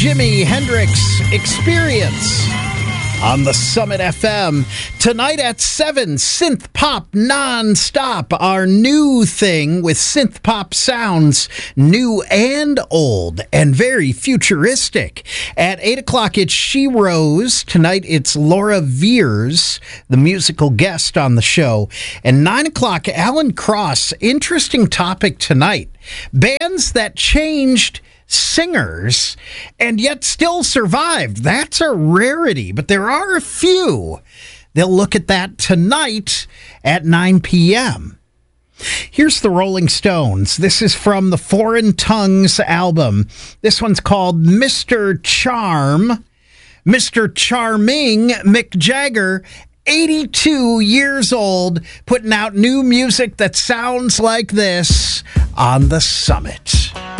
Jimi Hendrix Experience on the Summit FM. Tonight at 7, Synth Pop Non-Stop, our new thing with synth pop sounds, new and old, and very futuristic. At 8 o'clock, it's She Rose. Tonight, it's Laura Veers, the musical guest on the show. And 9 o'clock, Alan Cross. Interesting topic tonight. Bands that changed singers and yet still survived. That's a rarity, but there are a few. They'll look at that tonight at 9 p.m. Here's the Rolling Stones. This is from the Foreign Tongues album. This one's called Mr. Charm. Mr. Charming Mick Jagger, 82 years old, putting out new music that sounds like this on the Summit.